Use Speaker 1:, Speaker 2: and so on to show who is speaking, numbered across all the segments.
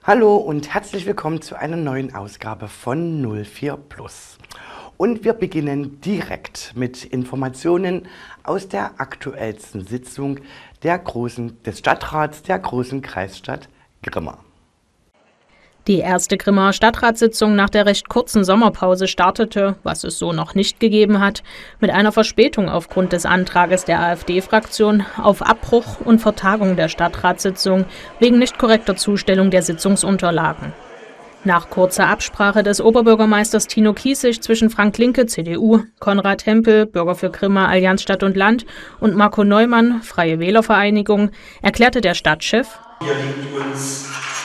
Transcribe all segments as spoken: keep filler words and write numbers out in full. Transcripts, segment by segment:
Speaker 1: Hallo und herzlich willkommen zu einer neuen Ausgabe von null vier Plus. Und wir beginnen direkt mit Informationen aus der aktuellsten Sitzung der großen, des Stadtrats der großen Kreisstadt Grimma.
Speaker 2: Die erste Grimmaer Stadtratssitzung nach der recht kurzen Sommerpause startete, was es so noch nicht gegeben hat, mit einer Verspätung aufgrund des Antrages der AfD-Fraktion auf Abbruch und Vertagung der Stadtratssitzung wegen nicht korrekter Zustellung der Sitzungsunterlagen. Nach kurzer Absprache des Oberbürgermeisters Tino Kiesig zwischen Frank Linke, C D U, Konrad Hempel, Bürger für Grimma, Allianz Stadt und Land und Marco Neumann, Freie Wählervereinigung, erklärte der Stadtchef:
Speaker 3: Hier liegt uns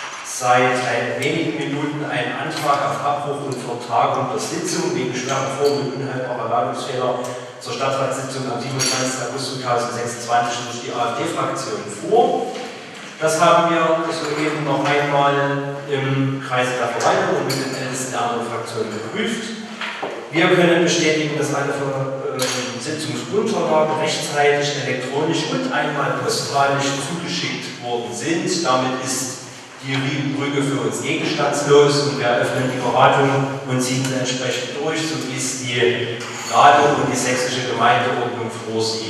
Speaker 3: seit wenigen Minuten ein Antrag auf Abbruch und Vertagung der Sitzung wegen schwerer Form- und unhaltbarer Ladungsfehler zur Stadtratssitzung am siebenundzwanzigsten August zweitausendsechsundzwanzig durch die AfD-Fraktion vor. Das haben wir soeben noch einmal im Kreis der Verwaltung und mit den Ältesten der anderen Fraktionen geprüft. Wir können bestätigen, dass alle äh, Sitzungsunterlagen rechtzeitig elektronisch und einmal postalisch zugeschickt worden sind. Damit ist die Riemenbrücke für uns gegenstandslos und wir eröffnen die Beratung und ziehen sie entsprechend durch, so wie es die Radung und die sächsische Gemeindeordnung vorsieht.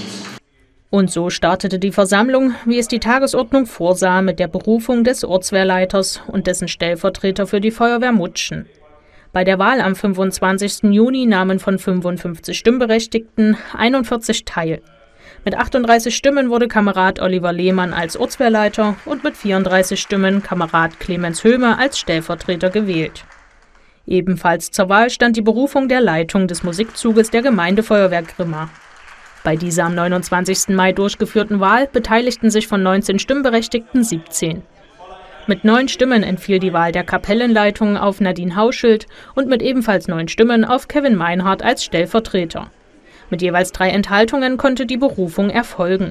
Speaker 2: Und so startete die Versammlung, wie es die Tagesordnung vorsah, mit der Berufung des Ortswehrleiters und dessen Stellvertreter für die Feuerwehr Mutschen. Bei der Wahl am fünfundzwanzigsten Juni nahmen von fünfundfünfzig Stimmberechtigten einundvierzig teil. Mit achtunddreißig Stimmen wurde Kamerad Oliver Lehmann als Ortswehrleiter und mit vierunddreißig Stimmen Kamerad Clemens Höhme als Stellvertreter gewählt. Ebenfalls zur Wahl stand die Berufung der Leitung des Musikzuges der Gemeindefeuerwehr Grimma. Bei dieser am neunundzwanzigsten Mai durchgeführten Wahl beteiligten sich von neunzehn Stimmberechtigten siebzehn. Mit neun Stimmen entfiel die Wahl der Kapellenleitung auf Nadine Hauschild und mit ebenfalls neun Stimmen auf Kevin Meinhardt als Stellvertreter. Mit jeweils drei Enthaltungen konnte die Berufung erfolgen.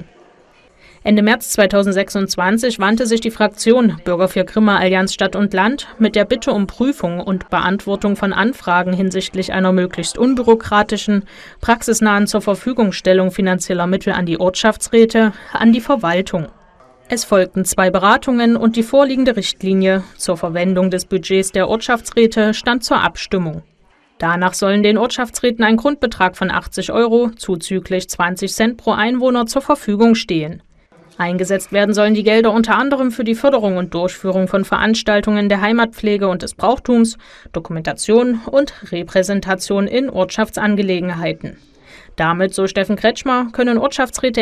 Speaker 2: Ende März zweitausendsechsundzwanzig wandte sich die Fraktion Bürger für Grimma, Allianz Stadt und Land mit der Bitte um Prüfung und Beantwortung von Anfragen hinsichtlich einer möglichst unbürokratischen, praxisnahen Zurverfügungstellung finanzieller Mittel an die Ortschaftsräte, an die Verwaltung. Es folgten zwei Beratungen und die vorliegende Richtlinie zur Verwendung des Budgets der Ortschaftsräte stand zur Abstimmung. Danach sollen den Ortschaftsräten ein Grundbetrag von achtzig Euro zuzüglich zwanzig Cent pro Einwohner zur Verfügung stehen. Eingesetzt werden sollen die Gelder unter anderem für die Förderung und Durchführung von Veranstaltungen der Heimatpflege und des Brauchtums, Dokumentation und Repräsentation in Ortschaftsangelegenheiten. Damit, so Steffen Kretschmer, können Ortschaftsräte